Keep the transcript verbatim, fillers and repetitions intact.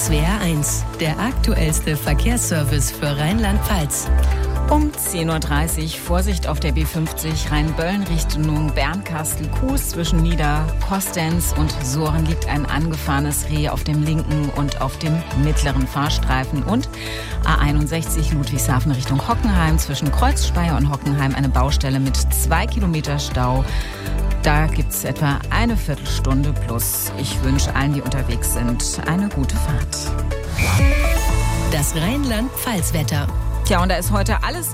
S W R eins, der aktuellste Verkehrsservice für Rheinland-Pfalz. Um zehn Uhr dreißig, Vorsicht auf der B fünfzig, Rheinböllen Richtung Bernkastel-Kues. Zwischen Niederkostenz und Sohren liegt ein angefahrenes Reh auf dem linken und auf dem mittleren Fahrstreifen. Und A einundsechzig Ludwigshafen Richtung Hockenheim. Zwischen Kreuzspeier und Hockenheim eine Baustelle mit zwei Kilometer Stau. Da gibt es etwa eine Viertelstunde plus. Ich wünsche allen, die unterwegs sind, eine gute Fahrt. Das Rheinland-Pfalz-Wetter. Tja, und da ist heute alles